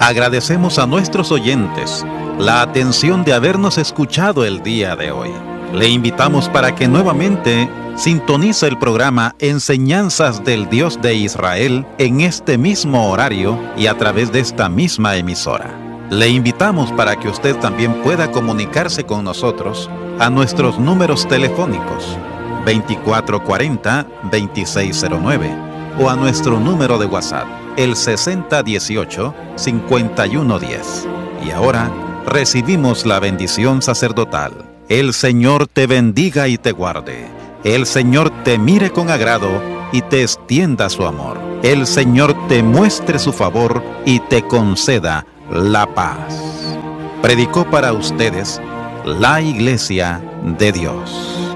Agradecemos a nuestros oyentes la atención de habernos escuchado el día de hoy. Le invitamos para que nuevamente sintonice el programa Enseñanzas del Dios de Israel en este mismo horario y a través de esta misma emisora. Le invitamos para que usted también pueda comunicarse con nosotros a nuestros números telefónicos 2440-2609 o a nuestro número de WhatsApp, el 6018-5110. Y ahora recibimos la bendición sacerdotal. El Señor te bendiga y te guarde. El Señor te mire con agrado y te extienda su amor. El Señor te muestre su favor y te conceda la paz. Predicó para ustedes la Iglesia de Dios.